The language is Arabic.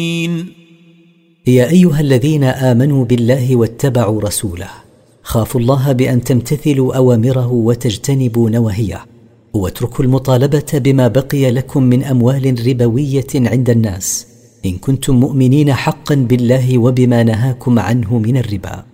يا أيها الذين آمنوا بالله واتبعوا رسوله خافوا الله بأن تمتثلوا أوامره وتجتنبوا نواهيه، واتركوا المطالبة بما بقي لكم من أموال ربوية عند الناس إن كنتم مؤمنين حقا بالله وبما نهاكم عنه من الربا.